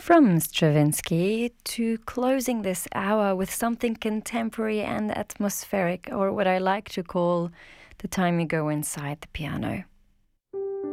From Stravinsky to closing this hour with something contemporary and atmospheric, or what I like to call the time you go inside the piano.